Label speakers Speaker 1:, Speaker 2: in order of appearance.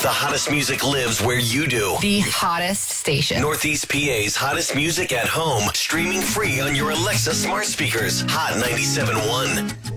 Speaker 1: The hottest music lives where you do.
Speaker 2: The hottest station.
Speaker 1: Northeast PA's hottest music at home, streaming free on your Alexa smart speakers. Hot 97.1.